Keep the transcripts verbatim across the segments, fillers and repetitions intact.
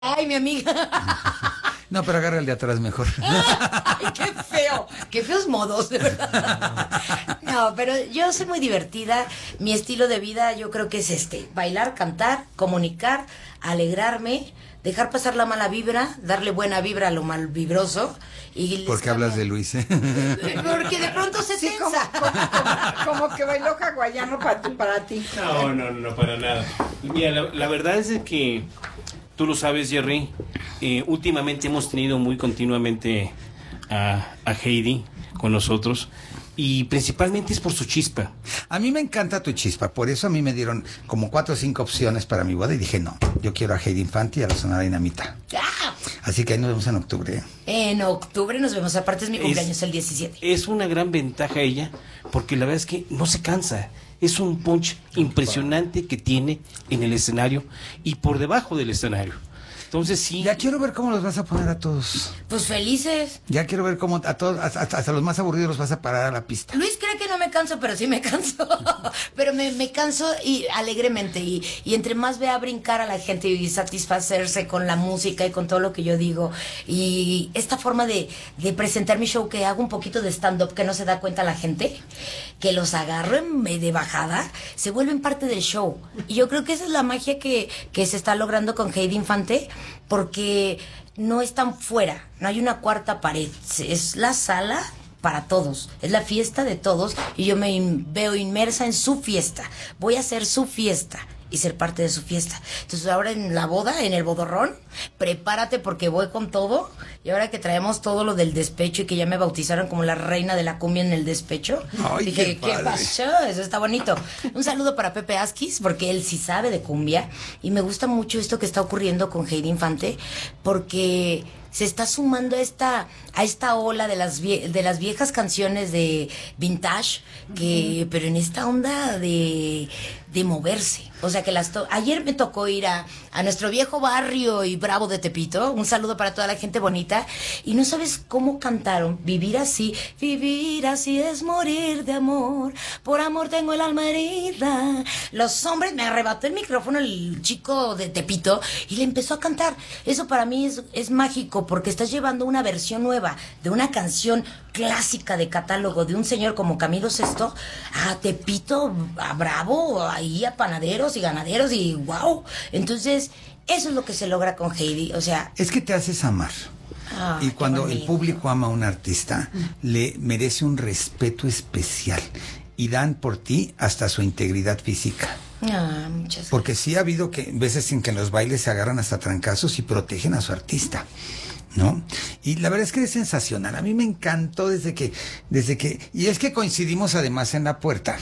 Ay, mi amiga. No, pero agarra el de atrás mejor. Ay, qué feo. Qué feos modos, de verdad. No, pero yo soy muy divertida. Mi estilo de vida yo creo que es este. Bailar, cantar, comunicar, alegrarme, dejar pasar la mala vibra, darle buena vibra a lo mal vibroso. Y ¿Por qué hablas de Luis? ¿eh? Porque de pronto se Sí, como, tensa. como, como que bailó hawaiano para, para ti. No, no, no, para nada. Mira, la, la verdad es de que tú lo sabes, Jerry. Eh, últimamente hemos tenido muy continuamente a, a Heidi con nosotros. Y principalmente es por su chispa. A mí me encanta tu chispa, por eso a mí me dieron como cuatro o cinco opciones para mi boda y dije, no, yo quiero a Heidi Infante y a la Sonora Dinamita. ¡Ah! Así que ahí nos vemos en octubre. En octubre nos vemos, aparte es mi cumpleaños Es- el diecisiete. Es una gran ventaja ella, porque la verdad es que no se cansa. Es un punch impresionante que tiene en el escenario y por debajo del escenario. Entonces sí. Ya quiero ver cómo los vas a poner a todos. Pues felices. Ya quiero ver cómo a todos, hasta, hasta los más aburridos los vas a parar a la pista. Luis cree que no me canso, pero sí me canso. Pero me, me canso y alegremente. Y, y entre más vea brincar a la gente y satisfacerse con la música y con todo lo que yo digo. Y esta forma de, de presentar mi show, que hago un poquito de stand-up que no se da cuenta la gente, que los agarro en, de bajada, se vuelven parte del show. Y yo creo que esa es la magia que, que se está logrando con Heidi Infante, porque no están fuera, no hay una cuarta pared, es la sala para todos, es la fiesta de todos y yo me in- veo inmersa en su fiesta, voy a hacer su fiesta y ser parte de su fiesta. Entonces ahora en la boda, en el bodorrón, prepárate porque voy con todo. Y ahora que traemos todo lo del despecho y que ya me bautizaron como la reina de la cumbia en el despecho, Ay, dije, qué ¿qué padre. pasó? Eso está bonito. Un saludo para Pepe Asquis, porque él sí sabe de cumbia. Y me gusta mucho esto que está ocurriendo con Heidi Infante, porque se está sumando a esta, a esta ola de las, vie- de las viejas canciones de vintage, que, pero en esta onda de, de moverse. O sea que las to- ayer me tocó ir a, a nuestro viejo barrio y bravo de Tepito. Un saludo para toda la gente bonita. Y no sabes cómo cantaron. Vivir así, vivir así es morir de amor. Por amor tengo el alma herida. Los hombres, me arrebató el micrófono el chico de Tepito y le empezó a cantar. Eso para mí es, es mágico, porque estás llevando una versión nueva de una canción clásica de catálogo de un señor como Camilo Sesto a Tepito, a Bravo, ahí a panaderos y ganaderos y wow. Entonces, eso es lo que se logra con Heidi, o sea... Es que te haces amar. ah, Y qué cuando el bonito. público ama a un artista, le merece un respeto especial. Y dan por ti hasta su integridad física. Ah, muchas gracias. Porque sí ha habido que veces en que en los bailes se agarran hasta trancazos y protegen a su artista, ¿no? Y la verdad es que es sensacional. A mí me encantó desde que, desde que, y es que coincidimos además en la puerta.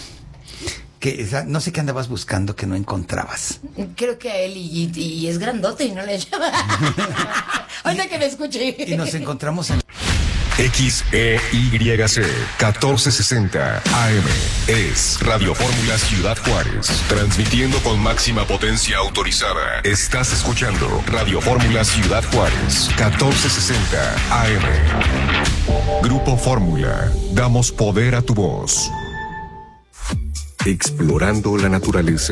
Que esa- no sé qué andabas buscando que no encontrabas. Creo que a él y, y- y es grandote y no le llama. Ahorita que me escuche. Y nos encontramos en X E Y C catorce sesenta A M es Radio Fórmula Ciudad Juárez, transmitiendo con máxima potencia autorizada. Estás escuchando Radio Fórmula Ciudad Juárez, catorce sesenta A M. Grupo Fórmula, damos poder a tu voz. Explorando la naturaleza.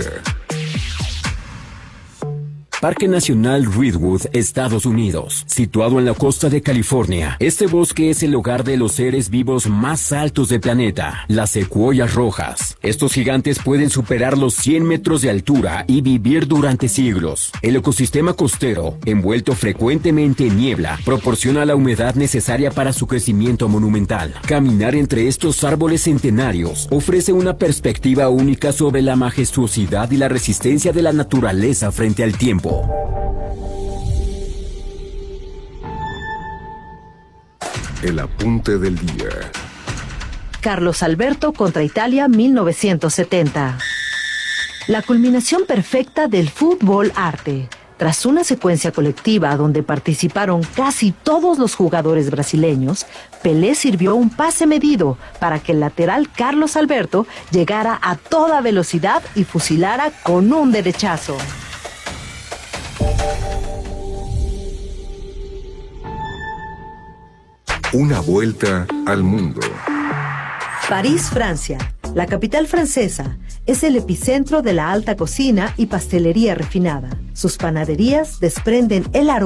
Parque Nacional Redwood, Estados Unidos. Situado en la costa de California, este bosque es el hogar de los seres vivos más altos del planeta, las secuoyas rojas. Estos gigantes pueden superar los cien metros de altura y vivir durante siglos. El ecosistema costero, envuelto frecuentemente en niebla, proporciona la humedad necesaria para su crecimiento monumental. Caminar entre estos árboles centenarios ofrece una perspectiva única sobre la majestuosidad y la resistencia de la naturaleza frente al tiempo. El apunte del día. Carlos Alberto contra Italia mil novecientos setenta. La culminación perfecta del fútbol arte. Tras una secuencia colectiva donde participaron casi todos los jugadores brasileños, Pelé sirvió un pase medido para que el lateral Carlos Alberto llegara a toda velocidad y fusilara con un derechazo. Una vuelta al mundo. París, Francia. La capital francesa es el epicentro de la alta cocina y pastelería refinada. Sus panaderías desprenden el aroma